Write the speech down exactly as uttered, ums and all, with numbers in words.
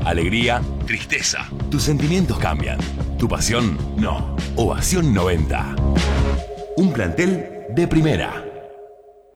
alegría, tristeza. Tus sentimientos cambian. Tu pasión, no. Ovación noventa. Un plantel de primera.